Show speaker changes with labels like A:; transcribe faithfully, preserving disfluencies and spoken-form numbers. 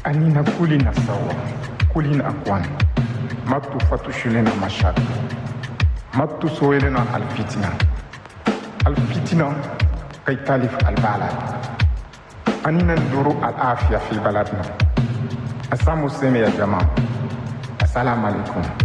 A: anina kulina sawa kulina akwan matu fatushulena mashak matu soelena alfitina alfitina kay talif albalad anina nduru alafia fi baladna asamu seme ya jamaa assalamu alaikum.